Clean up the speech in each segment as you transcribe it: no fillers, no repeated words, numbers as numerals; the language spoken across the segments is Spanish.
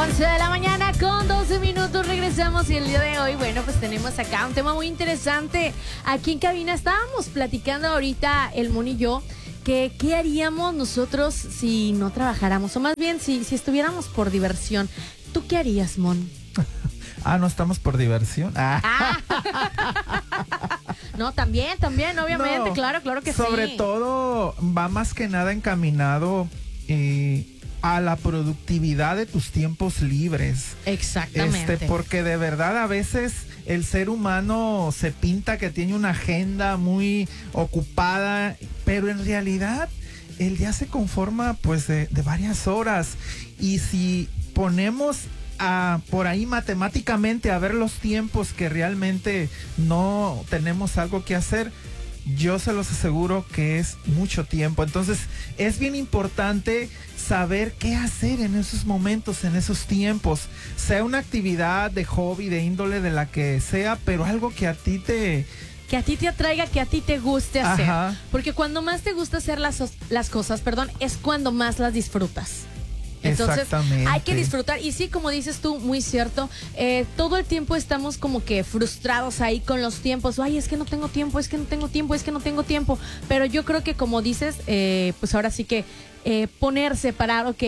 11 de la mañana con 12 minutos regresamos y el día de hoy, bueno, pues tenemos acá un tema muy interesante. Aquí en cabina estábamos platicando ahorita el Mon y yo que qué haríamos nosotros si no trabajáramos, o más bien si estuviéramos por diversión. ¿Tú qué harías, Mon? No estamos por diversión. No, también, obviamente, No, claro que sí. Sobre todo va más que nada encaminado a la productividad de tus tiempos libres. Exactamente. Porque de verdad a veces el ser humano se pinta que tiene una agenda muy ocupada, pero en realidad el día se conforma pues de varias horas. Y si ponemos por ahí matemáticamente a ver los tiempos que realmente no tenemos algo que hacer, yo se los aseguro que es mucho tiempo. Entonces es bien importante saber qué hacer en esos momentos, en esos tiempos, sea una actividad de hobby, de índole, de la que sea, pero algo que a ti te atraiga, que a ti te guste hacer. Ajá. Porque cuando más te gusta hacer las cosas, es cuando más las disfrutas. Entonces hay que disfrutar. Y sí, como dices tú, muy cierto, todo el tiempo estamos como que frustrados ahí con los tiempos. Ay, es que no tengo tiempo, es que no tengo tiempo. Pero yo creo que como dices, pues ahora sí que parar, ok,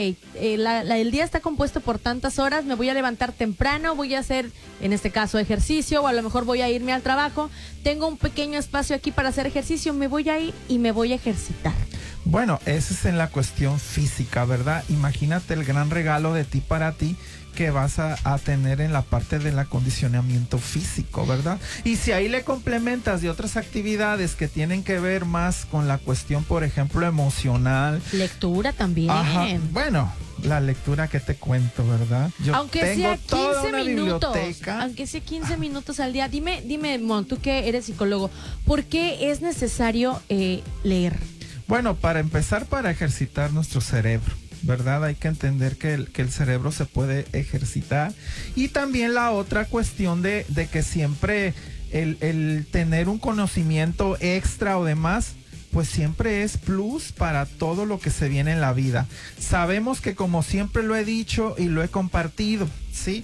el día está compuesto por tantas horas, me voy a levantar temprano, voy a hacer, en este caso, ejercicio, o a lo mejor voy a irme al trabajo, tengo un pequeño espacio aquí para hacer ejercicio, me voy a ir y me voy a ejercitar. Bueno, eso es en la cuestión física, ¿verdad? Imagínate el gran regalo de ti para ti que vas a tener en la parte del acondicionamiento físico, ¿verdad? Y si ahí le complementas de otras actividades que tienen que ver más con la cuestión, por ejemplo, emocional. Lectura también. Ajá. Bueno, la lectura que te cuento, ¿verdad? Yo aunque sea 15 minutos, biblioteca. aunque sea 15 minutos al día. Dime, Mon, tú que eres psicólogo, ¿por qué es necesario leer? Bueno, para empezar, para ejercitar nuestro cerebro, ¿verdad? Hay que entender que el cerebro se puede ejercitar. Y también la otra cuestión de que siempre el tener un conocimiento extra o demás, pues siempre es plus para todo lo que se viene en la vida. Sabemos que, como siempre lo he dicho y lo he compartido, ¿sí?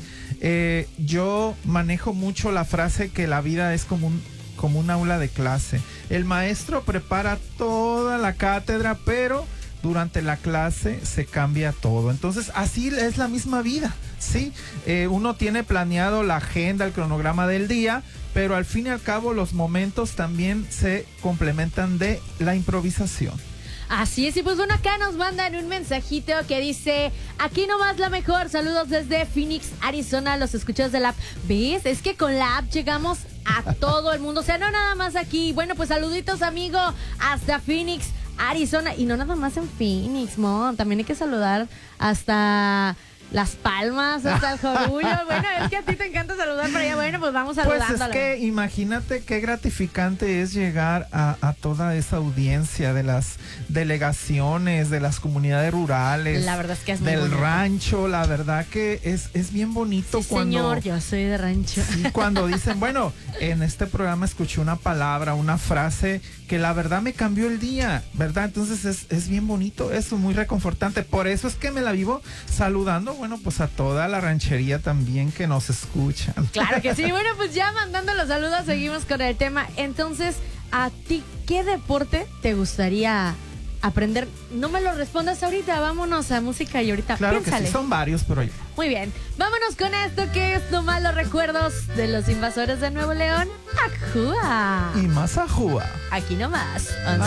Yo manejo mucho la frase que la vida es como un aula de clase. El maestro prepara toda la cátedra, pero durante la clase se cambia todo. Entonces así es la misma vida, ¿sí? Uno tiene planeado la agenda, el cronograma del día, pero al fin y al cabo los momentos también se complementan de la improvisación. Así es, y pues bueno, acá nos mandan un mensajito que dice: aquí nomás la mejor, saludos desde Phoenix, Arizona, los escuchas de la app. ¿Ves? Es que con la app llegamos a todo el mundo, o sea, no nada más aquí. Bueno, pues saluditos, amigo, hasta Phoenix, Arizona, y no nada más en Phoenix, Mon, también hay que saludar hasta Las Palmas, hasta el Jorullo. Bueno, es que a ti te encanta saludar por allá. Bueno, pues vamos saludando. Pues es que imagínate qué gratificante es llegar a toda esa audiencia de las delegaciones, de las comunidades rurales. La verdad es que es muy del bonito. Rancho, la verdad que es bien bonito. Sí, cuando, señor, yo soy de rancho. Sí, cuando dicen, bueno, en este programa escuché una palabra, una frase que la verdad me cambió el día, ¿verdad? Entonces es bien bonito eso, muy reconfortante. Por eso es que me la vivo saludando, bueno, pues a toda la ranchería también que nos escuchan. Claro que sí. Bueno, pues ya mandando los saludos, seguimos con el tema. Entonces, ¿a ti qué deporte te gustaría aprender? No me lo respondas ahorita, vámonos a música y ahorita Claro piénsale. que sí, son varios, pero ya. Muy bien, vámonos con esto que es nomás los recuerdos de los invasores de Nuevo León. ¡Ajúa! Y más ajúa. Aquí nomás,